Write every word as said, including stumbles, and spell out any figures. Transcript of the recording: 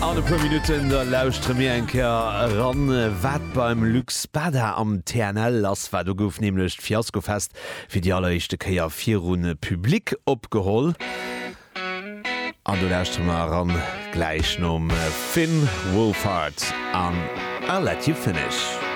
Alle paar Minuten der lauscht mir enker ran wat beim Luxbada am T N L ass war du gouf nämlich Fiaskofest fir die allerchte Keier vier Runde Publik opgeholl. An du lauscht mal ran gleich nom Finn Wolfhard an I'll Let You Finish.